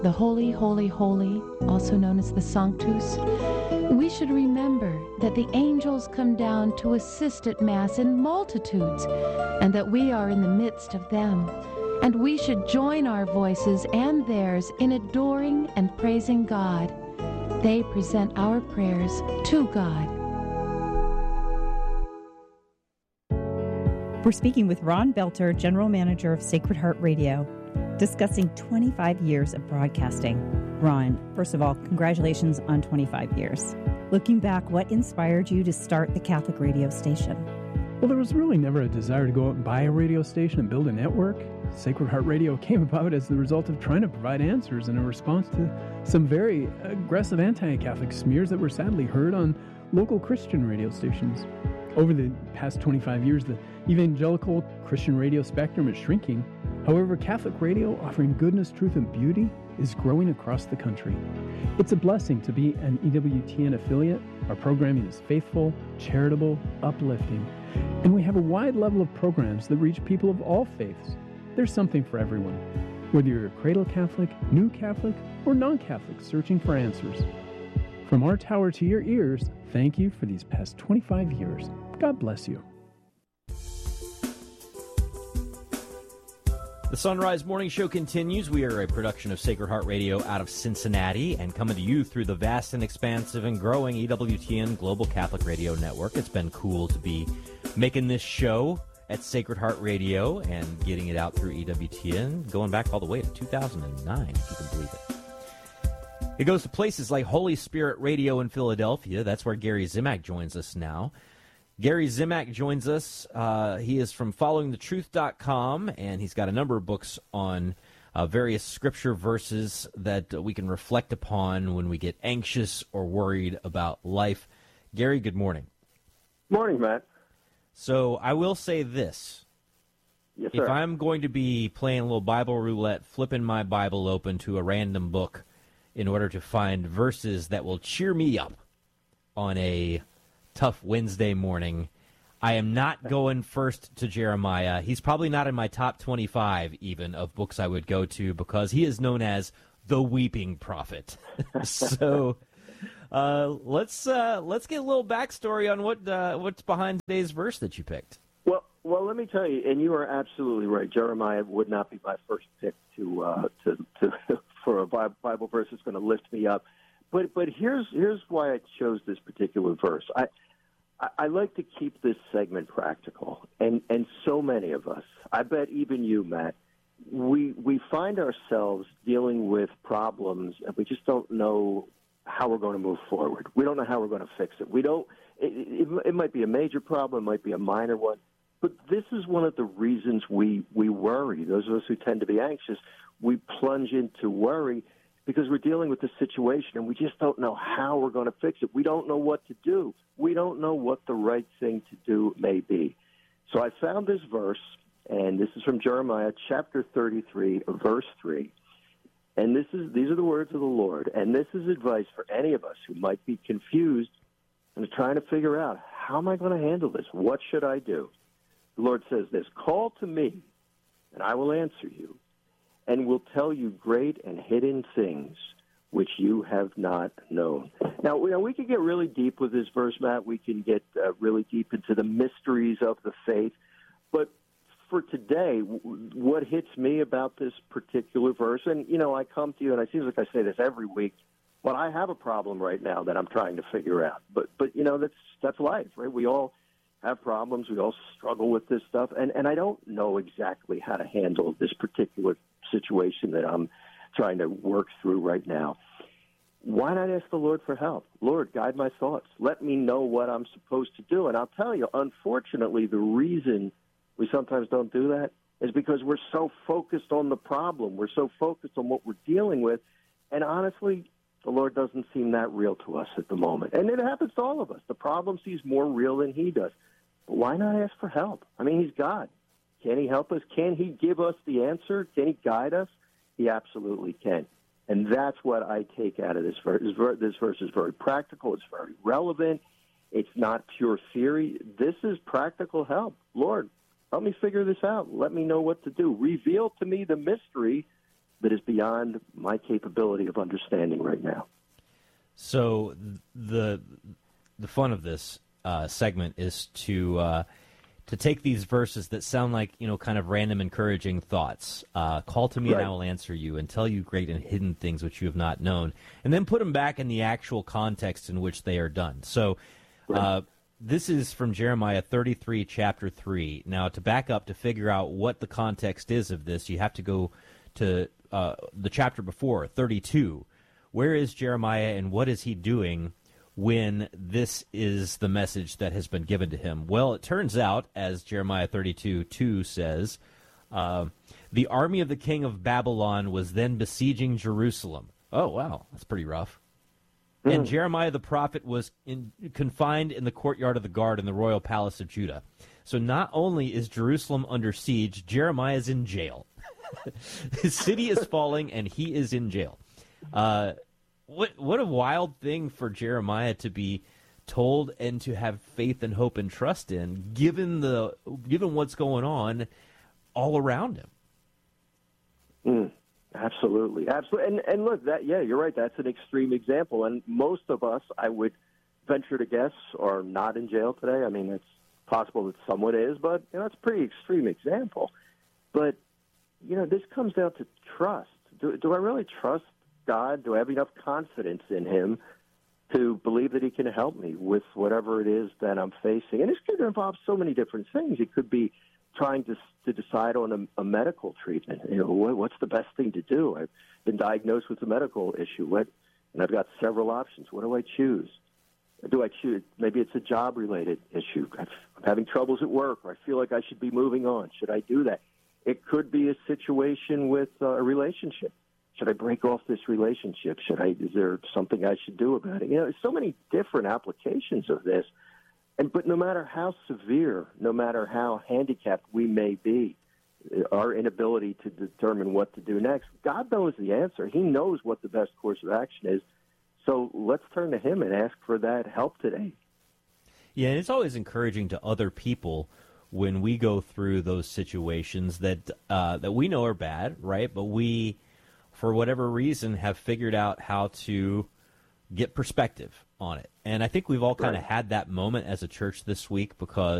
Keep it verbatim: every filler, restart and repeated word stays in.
the Holy, Holy, Holy, also known as the Sanctus, we should remember that the angels come down to assist at Mass in multitudes, and that we are in the midst of them. And we should join our voices and theirs in adoring and praising God. They present our prayers to God. We're speaking with Ron Belter, General Manager of Sacred Heart Radio, discussing twenty-five years of broadcasting. Ron, first of all, congratulations on twenty-five years. Looking back, what inspired you to start the Catholic radio station? Well, there was really never a desire to go out and buy a radio station and build a network. Sacred Heart Radio came about as the result of trying to provide answers in a response to some very aggressive anti-Catholic smears that were sadly heard on local Christian radio stations. Over the past twenty-five years, the evangelical Christian radio spectrum is shrinking. However, Catholic radio, offering goodness, truth, and beauty, is growing across the country. It's a blessing to be an E W T N affiliate. Our programming is faithful, charitable, uplifting, and we have a wide level of programs that reach people of all faiths. There's something for everyone, whether you're a cradle Catholic, new Catholic, or non-Catholic searching for answers. From our tower to your ears, thank you for these past twenty-five years. God bless you. The Sunrise Morning Show continues. We are a production of Sacred Heart Radio out of Cincinnati and coming to you through the vast and expansive and growing E W T N Global Catholic Radio Network. It's been cool to be making this show at Sacred Heart Radio and getting it out through E W T N, going back all the way to two thousand nine, if you can believe it. It goes to places like Holy Spirit Radio in Philadelphia. That's where Gary Zimak joins us now. Gary Zimak joins us. Uh, he is from following the truth dot com, and he's got a number of books on uh, various scripture verses that uh, we can reflect upon when we get anxious or worried about life. Gary, good morning. Morning, Matt. So I will say this. Yes, sir. If I'm going to be playing a little Bible roulette, flipping my Bible open to a random book in order to find verses that will cheer me up on a tough Wednesday morning, I am not going first to Jeremiah. He's probably not in my top twenty-five even of books I would go to because he is known as the weeping prophet. so uh, let's uh, let's get a little backstory on what uh, what's behind today's verse that you picked. Well, well, let me tell you, and you are absolutely right. Jeremiah would not be my first pick to uh, to, to for a Bible verse that's going to lift me up. But but here's here's why I chose this particular verse. I I like to keep this segment practical, and, and so many of us, I bet even you, Matt, we we find ourselves dealing with problems, and we just don't know how we're going to move forward. We don't know how we're going to fix it. We don't. It, it, it might be a major problem, it might be a minor one, but this is one of the reasons we we worry. Those of us who tend to be anxious, we plunge into worry because we're dealing with the situation and we just don't know how we're going to fix it. We don't know what to do. We don't know what the right thing to do may be. So I found this verse, and this is from Jeremiah chapter thirty-three, verse three. And this is these are the words of the Lord. And this is advice for any of us who might be confused and are trying to figure out, how am I going to handle this? What should I do? The Lord says this: call to me, and I will answer you, and will tell you great and hidden things which you have not known. Now, you know, we can get really deep with this verse, Matt. We can get uh, really deep into the mysteries of the faith. But for today, w- what hits me about this particular verse, and, you know, I come to you, and it seems like I say this every week, but I have a problem right now that I'm trying to figure out. But, but you know, that's that's life, right? We all have problems. We all struggle with this stuff. And, and I don't know exactly how to handle this particular situation that I'm trying to work through right now. Why not ask the Lord for help? Lord, guide my thoughts. Let me know what I'm supposed to do. And I'll tell you, unfortunately, the reason we sometimes don't do that is because we're so focused on the problem. We're so focused on what we're dealing with. And honestly, the Lord doesn't seem that real to us at the moment. And it happens to all of us. The problem seems more real than he does. But why not ask for help? I mean, he's God. Can he help us? Can he give us the answer? Can he guide us? He absolutely can. And that's what I take out of this verse. This verse is very practical. It's very relevant. It's not pure theory. This is practical help. Lord, help me figure this out. Let me know what to do. Reveal to me the mystery that is beyond my capability of understanding right now. So the the fun of this uh, segment is to uh, to take these verses that sound like, you know, kind of random encouraging thoughts. Uh, Call to me right. and I will answer you and tell you great and hidden things which you have not known, and then put them back in the actual context in which they are done. So uh, right. this is from Jeremiah thirty-three, chapter three. Now, to back up, to figure out what the context is of this, you have to go to uh, the chapter before, thirty-two. Where is Jeremiah and what is he doing when this is the message that has been given to him? Well, it turns out, as Jeremiah thirty-two two says, uh, the army of the king of Babylon was then besieging Jerusalem. Oh, wow, that's pretty rough. Mm. And Jeremiah the prophet was in, confined in the courtyard of the guard in the royal palace of Judah. So not only is Jerusalem under siege, Jeremiah is in jail. His city is falling, and he is in jail. Uh, what what a wild thing for Jeremiah to be told and to have faith and hope and trust in, given the given what's going on all around him. Mm, absolutely, absolutely. And and look, that yeah, you're right. That's an extreme example, and most of us, I would venture to guess, are not in jail today. I mean, it's possible that someone is, but you know, it's a pretty extreme example. But you know, this comes down to trust. Do, do I really trust God? Do I have enough confidence in him to believe that he can help me with whatever it is that I'm facing? And this could involve so many different things. It could be trying to to decide on a, a medical treatment. You know, what, what's the best thing to do? I've been diagnosed with a medical issue, what, and I've got several options. What do I choose? Do I choose? Maybe it's a job-related issue. I'm having troubles at work, or I feel like I should be moving on. Should I do that? It could be a situation with uh, a relationship. Should I break off this relationship? Should I? Is there something I should do about it? You know, there's so many different applications of this. And but no matter how severe, no matter how handicapped we may be, our inability to determine what to do next, God knows the answer. He knows what the best course of action is. So let's turn to him and ask for that help today. Yeah, and it's always encouraging to other people when we go through those situations that uh, that we know are bad, right? But we, for whatever reason, have figured out how to get perspective on it. And I think we've all kind of right. had that moment as a church this week, because